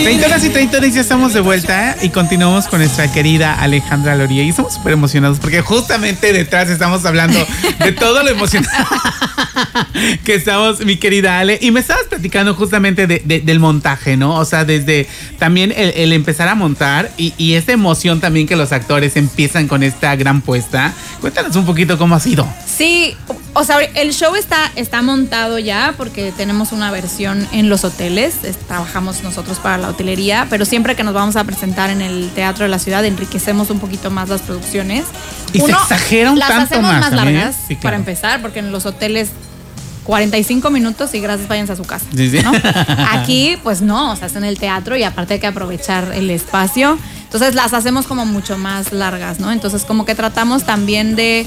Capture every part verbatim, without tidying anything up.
Treintonas y treintones, ya estamos de vuelta, ¿eh? Y continuamos con nuestra querida Alejandra Loría. Y estamos súper emocionados porque justamente detrás estamos hablando de todo lo emocionado que estamos, mi querida Ale. Y me estabas platicando justamente de, de, del montaje, ¿no? O sea, desde también el, el empezar a montar y, y esa emoción también que los actores empiezan con esta gran puesta. Cuéntanos un poquito cómo ha sido. Sí, o sea, el show está, está montado ya porque tenemos una versión en los hoteles. Trabajamos nosotros para la hotelería, pero siempre que nos vamos a presentar en el Teatro de la Ciudad enriquecemos un poquito más las producciones. Y Uno, se exagera un las tanto hacemos más, más largas, sí, claro. Para empezar, porque en los hoteles cuarenta y cinco minutos y gracias, váyanse a su casa, sí, sí. ¿no? Aquí, pues no, o sea, es en el teatro y aparte hay que aprovechar el espacio. Entonces las hacemos como mucho más largas, ¿no? Entonces como que tratamos también de...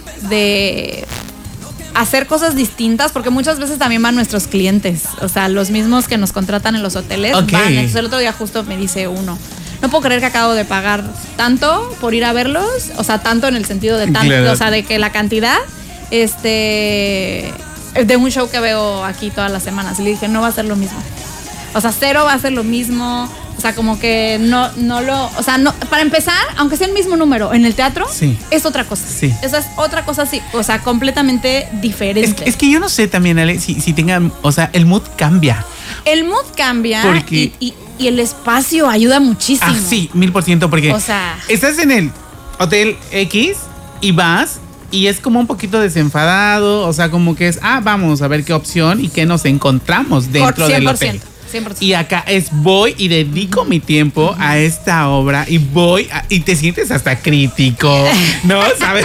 de hacer cosas distintas, porque muchas veces también van nuestros clientes, o sea, los mismos que nos contratan en los hoteles, okay. van. Entonces el otro día justo me dice uno, no puedo creer que acabo de pagar tanto por ir a verlos, o sea, tanto en el sentido de tanto, claro. O sea, de que la cantidad, este, de un show que veo aquí todas las semanas, y le dije, no va a ser lo mismo, o sea, cero va a ser lo mismo. O sea, como que no, no lo... O sea, no, para empezar, aunque sea el mismo número en el teatro, sí. Es otra cosa. Sí. Esa es otra cosa, sí. O sea, completamente diferente. Es, es que yo no sé también, Ale, si, si tengan... O sea, el mood cambia. El mood cambia porque, y, y, y el espacio ayuda muchísimo. Ah, sí, mil por ciento, porque... O sea... Estás en el Hotel X y vas... Y es como un poquito desenfadado. O sea, como que es... Ah, vamos a ver qué opción y qué nos encontramos dentro del hotel. cien por ciento. Y acá es voy y dedico mi tiempo a esta obra y voy a, y te sientes hasta crítico, ¿no? ¿Sabes?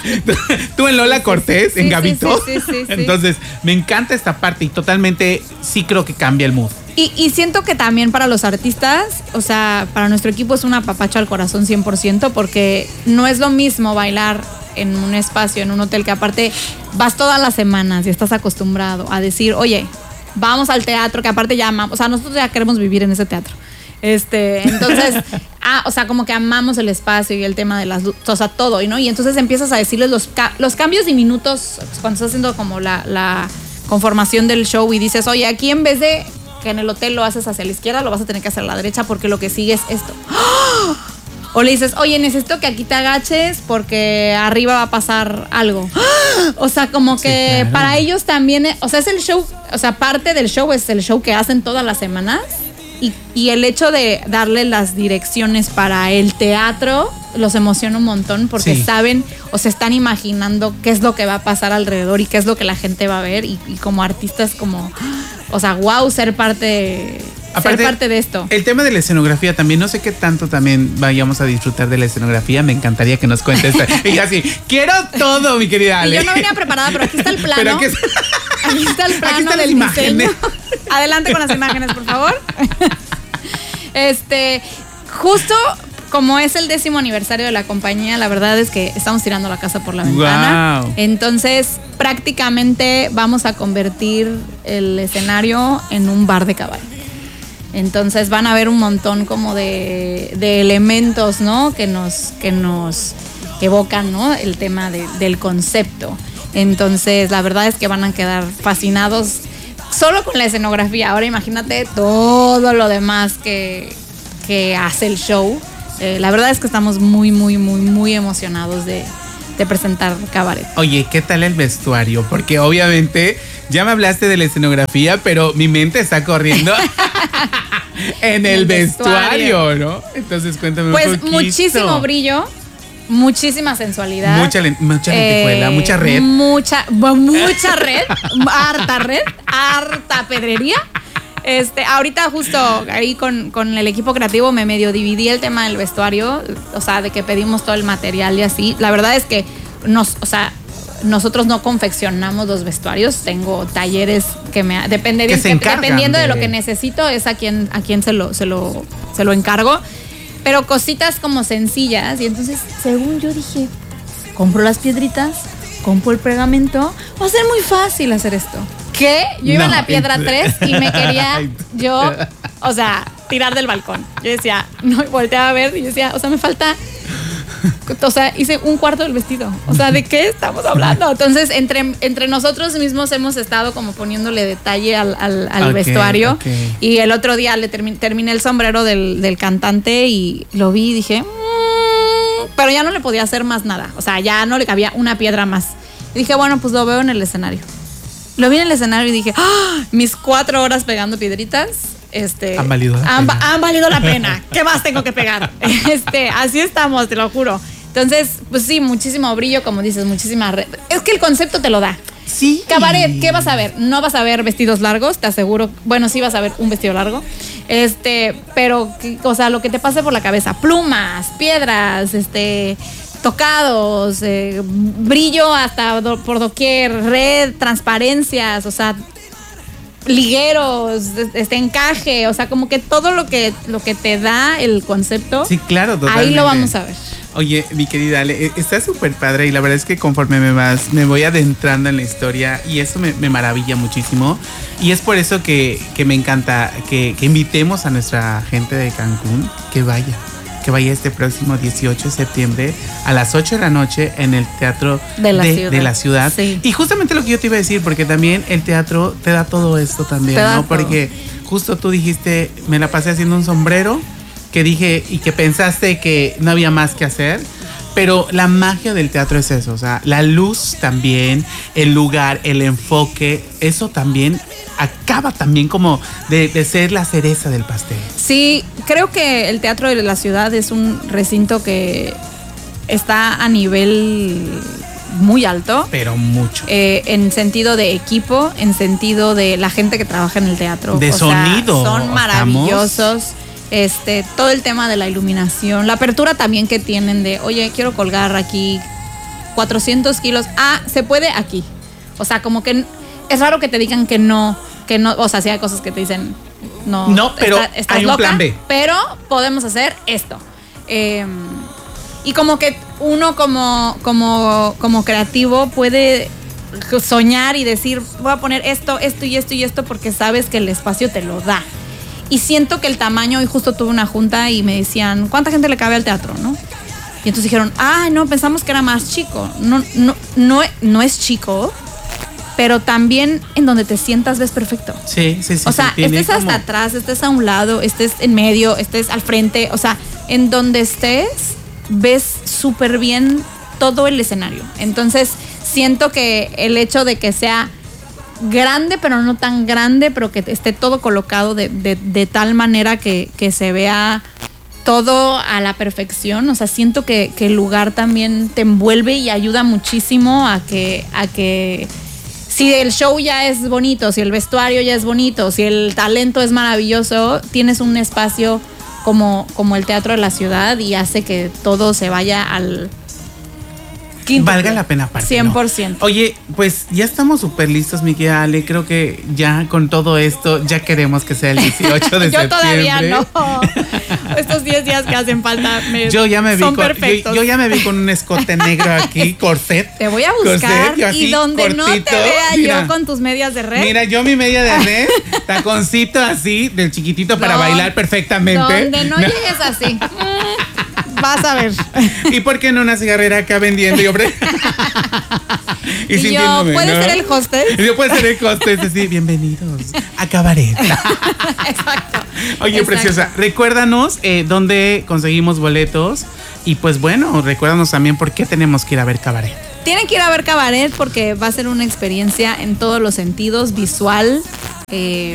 Tú en Lola Cortés, sí, en Gabito. Sí, sí, sí, sí, sí. Entonces, me encanta esta parte y totalmente sí creo que cambia el mood. Y, y siento que también para los artistas, o sea, para nuestro equipo es un apapacho al corazón cien por ciento porque no es lo mismo bailar en un espacio, en un hotel que aparte vas todas las semanas y estás acostumbrado a decir, oye, vamos al teatro, que aparte ya amamos, o sea, nosotros ya queremos vivir en ese teatro. Este, entonces, ah, o sea, como que amamos el espacio y el tema de las, o sea, todo, ¿no? Y entonces empiezas a decirles los, los cambios diminutos cuando estás haciendo como la, la conformación del show y dices, oye, aquí en vez de que en el hotel lo haces hacia la izquierda, lo vas a tener que hacer a la derecha porque lo que sigue es esto. ¡Oh! O le dices, oye, necesito que aquí te agaches porque arriba va a pasar algo. O sea, como que sí, claro. Para ellos también, o sea, es el show, o sea, parte del show es el show que hacen todas las semanas y, y el hecho de darle las direcciones para el teatro los emociona un montón porque sí. Saben o se están imaginando qué es lo que va a pasar alrededor y qué es lo que la gente va a ver y, y como artistas como, o sea, wow, ser parte... Aparte, ser parte de esto. El tema de la escenografía también, no sé qué tanto también vayamos a disfrutar de la escenografía. Me encantaría que nos cuentes. Y así, quiero todo, mi querida Ale. Y yo no venía preparada, pero aquí está el plano. Pero aquí, es... aquí está el plano está del diseño. Adelante con las imágenes, por favor. Este, justo como es el décimo aniversario de la compañía, la verdad es que estamos tirando la casa por la ventana. Wow. Entonces, prácticamente vamos a convertir el escenario en un bar de cabaret. Entonces van a ver un montón como de, de elementos, ¿no? Que nos, que nos evocan, ¿no? El tema de, del concepto. Entonces la verdad es que van a quedar fascinados solo con la escenografía. Ahora imagínate todo lo demás que, que hace el show. Eh, la verdad es que estamos muy, muy, muy, muy emocionados de, de presentar Cabaret. Oye, ¿qué tal el vestuario? Porque obviamente ya me hablaste de la escenografía, pero mi mente está corriendo en el, el vestuario, vestuario, ¿no? Entonces cuéntame pues un poquito. Pues muchísimo brillo, muchísima sensualidad. Mucha, mucha lentejuela, eh, mucha red. Mucha, mucha red, harta red, harta pedrería. Este, ahorita justo ahí con, con el equipo creativo me medio dividí el tema del vestuario, o sea, de que pedimos todo el material y así. La verdad es que nos, o sea, nosotros no confeccionamos los vestuarios, tengo talleres que me depende que de, se que, encargan dependiendo de... de lo que necesito es a quien a quien se lo se lo se lo encargo, pero cositas como sencillas y entonces según yo dije, compro las piedritas, compro el pegamento, va a ser muy fácil hacer esto. ¿Qué? Yo iba no, en la piedra tres y me quería yo, o sea, tirar del balcón. Yo decía, no, volteaba a ver y yo decía, o sea, me falta O sea, hice un cuarto del vestido. O sea, ¿de qué estamos hablando? Entonces, entre, entre nosotros mismos hemos estado como poniéndole detalle al, al, al okay, vestuario. Okay. Y el otro día le termi- terminé el sombrero del, del cantante y lo vi y dije, mmm, pero ya no le podía hacer más nada. O sea, ya no le cabía una piedra más. Y dije, bueno, pues lo veo en el escenario. Lo vi en el escenario y dije, ¡ah! Mis cuatro horas pegando piedritas. Este, han valido la han, pena. Han valido la pena. ¿Qué más tengo que pegar? Este, así estamos, te lo juro. Entonces, pues sí, muchísimo brillo, como dices, muchísima red. Es que el concepto te lo da. Sí. Cabaret, ¿qué vas a ver? No vas a ver vestidos largos, te aseguro. Bueno, sí vas a ver un vestido largo. Este, pero, o sea, lo que te pase por la cabeza, plumas, piedras, este, tocados, eh, brillo hasta do, por doquier, red, transparencias, o sea, ligueros, este encaje, o sea, como que todo lo que lo que te da el concepto. Sí, claro, totalmente. Ahí lo vamos a ver. Oye, mi querida Ale, está súper padre y la verdad es que conforme me vas, me voy adentrando en la historia y eso me, me maravilla muchísimo y es por eso que, que me encanta que, que invitemos a nuestra gente de Cancún que vaya. que vaya este próximo dieciocho de septiembre a las ocho de la noche en el Teatro de la de, Ciudad. De la ciudad. Sí. Y justamente lo que yo te iba a decir, porque también el teatro te da todo esto también, te da ¿no? todo. Porque justo tú dijiste, me la pasé haciendo un sombrero, que dije, y que pensaste que no había más que hacer. Pero la magia del teatro es eso, o sea, la luz también, el lugar, el enfoque, eso también acaba también como de, de ser la cereza del pastel. Sí, creo que el Teatro de la Ciudad es un recinto que está a nivel muy alto. Pero mucho. Eh, en sentido de equipo, en sentido de la gente que trabaja en el teatro. De o sonido. Sea, son maravillosos. Este, todo el tema de la iluminación, la apertura también que tienen de, oye, quiero colgar aquí cuatrocientos kilos. Ah, se puede aquí. O sea, como que es raro que te digan que no, que no, o sea, sí hay cosas que te dicen, no. No, pero está, estás hay un loca, plan B. Pero podemos hacer esto. Eh, y como que uno como, como, como creativo puede soñar y decir, voy a poner esto, esto y esto y esto porque sabes que el espacio te lo da. Y siento que el tamaño, y justo tuve una junta y me decían, ¿cuánta gente le cabe al teatro, no? Y entonces dijeron, ah, no, pensamos que era más chico. No, no, no, no es chico, pero también en donde te sientas ves perfecto. Sí, sí, sí. O sea, sí, estés hasta como... atrás, estés a un lado, estés en medio, estés al frente. O sea, en donde estés, ves súper bien todo el escenario. Entonces, siento que el hecho de que sea grande, pero no tan grande, pero que esté todo colocado de, de, de tal manera que, que se vea todo a la perfección. O sea, siento que, que el lugar también te envuelve y ayuda muchísimo a que, a que si el show ya es bonito, si el vestuario ya es bonito, si el talento es maravilloso, tienes un espacio como, como el Teatro de la Ciudad y hace que todo se vaya al... Quinto, valga la pena aparte, cien por ciento. ¿no? Oye, pues ya estamos súper listos, mi querida Ale. Creo que ya con todo esto ya queremos que sea el dieciocho de yo septiembre. Yo todavía no. Estos diez días que hacen falta me, yo ya me vi son con, perfectos. Yo, yo ya me vi con un escote negro aquí, corset. Te voy a buscar corset, y donde cortito, no te vea mira, yo con tus medias de red. Mira, yo mi media de red, taconcito así, del chiquitito para no, bailar perfectamente. Donde no, no. llegues así. Vas a ver. ¿Y por qué no una cigarrera acá vendiendo? Y, hombre, y, y yo, ¿puedes ¿no? ser el hostess? Y yo puedo ser el hostess, así, bienvenidos a Cabaret. Exacto. Oye, Exacto. preciosa, recuérdanos eh, dónde conseguimos boletos y pues bueno, recuérdanos también por qué tenemos que ir a ver Cabaret. Tienen que ir a ver Cabaret porque va a ser una experiencia en todos los sentidos, visual, eh,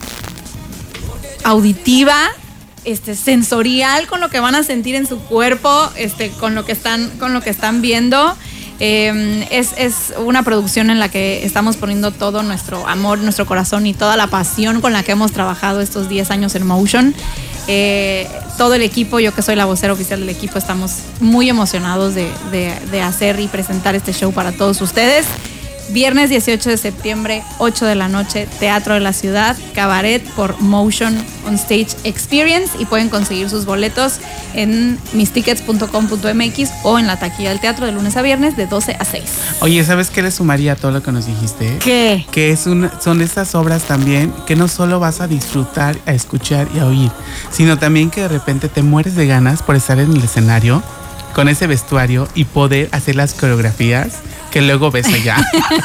auditiva, este, sensorial, con lo que van a sentir en su cuerpo, este, con lo que están, con lo que están viendo. Eh, es, es una producción en la que estamos poniendo todo nuestro amor, nuestro corazón y toda la pasión con la que hemos trabajado estos diez años en Motion. Eh, todo el equipo, yo que soy la vocera oficial del equipo, estamos muy emocionados de, de, de hacer y presentar este show para todos ustedes. Viernes dieciocho de septiembre, ocho de la noche, Teatro de la Ciudad, Cabaret por Motion On Stage Experience, y pueden conseguir sus boletos en mis tickets punto com punto m x o en la taquilla del teatro de lunes a viernes de doce a seis. Oye, ¿sabes qué le sumaría a todo lo que nos dijiste? ¿Qué? Que es un, son estas obras también que no solo vas a disfrutar, a escuchar y a oír, sino también que de repente te mueres de ganas por estar en el escenario con ese vestuario y poder hacer las coreografías que luego ves allá.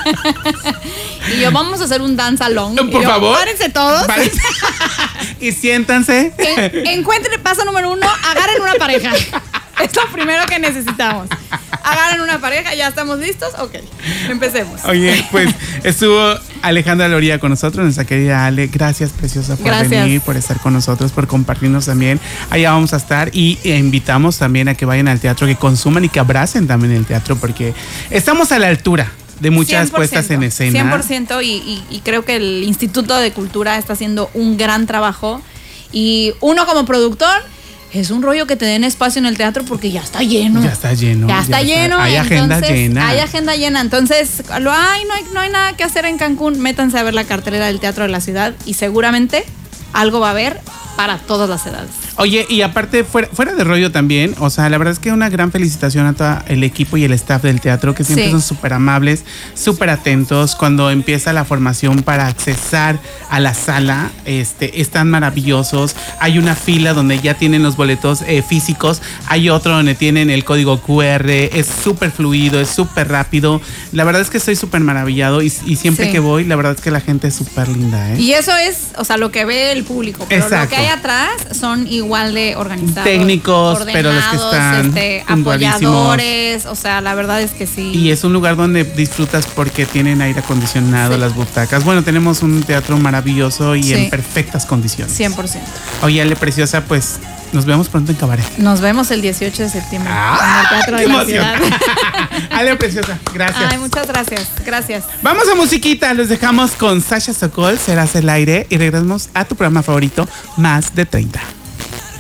Y yo, vamos a hacer un dance along. Por yo, favor. Párense todos. Párense. Y siéntanse. En, encuentren, paso número uno, agarren una pareja. Es lo primero que necesitamos. Agarren una pareja, ¿ya estamos listos? Ok, empecemos. Oye, pues estuvo Alejandra Loría con nosotros, nuestra querida Ale. Gracias, preciosa, por Gracias. venir, por estar con nosotros, por compartirnos también. Allá vamos a estar y e invitamos también a que vayan al teatro, que consuman y que abracen también el teatro, porque estamos a la altura de muchas cien por ciento, puestas en escena. cien por ciento y, y, y creo que el Instituto de Cultura está haciendo un gran trabajo. Y uno como productor, es un rollo que te den espacio en el teatro porque ya está lleno. Ya está lleno. Ya está ya lleno. Está. Hay agenda entonces, llena. Hay agenda llena. Entonces, lo, ay, no hay, no hay nada que hacer en Cancún. Métanse a ver la cartelera del Teatro de la Ciudad y seguramente algo va a haber para todas las edades. Oye, y aparte, fuera, fuera de rollo también, o sea, la verdad es que una gran felicitación a todo el equipo y el staff del teatro, que siempre Sí. son súper amables, súper atentos. Cuando empieza la formación para accesar a la sala, este, están maravillosos. Hay una fila donde ya tienen los boletos eh, físicos, hay otro donde tienen el código cu erre, es súper fluido, es súper rápido. La verdad es que estoy súper maravillado y, y siempre Sí. que voy, la verdad es que la gente es súper linda, ¿eh? Y eso es, o sea, lo que ve el público. Pero Exacto. lo que hay atrás son igual de organizados. Técnicos, pero los que están este, puntualísimos. apoyadores. O sea, la verdad es que sí. Y es un lugar donde disfrutas porque tienen aire acondicionado, Sí. las butacas. Bueno, tenemos un teatro maravilloso y Sí. en perfectas condiciones. cien por ciento. Oye, Ale Preciosa, pues nos vemos pronto en Cabaret. Nos vemos el dieciocho de septiembre ¡Ah! en el Teatro ¡Qué de la emoción! Ciudad. Ale Preciosa, gracias. Ay, muchas gracias. Gracias. Vamos a musiquita, los dejamos con Sasha Sokol, Serás el aire y regresamos a tu programa favorito, Más de treinta.